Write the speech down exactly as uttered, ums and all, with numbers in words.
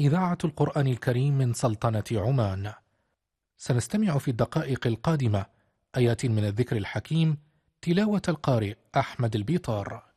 إذاعة القرآن الكريم من سلطنة عمان. سنستمع في الدقائق القادمة آيات من الذكر الحكيم، تلاوة القارئ أحمد البيطار.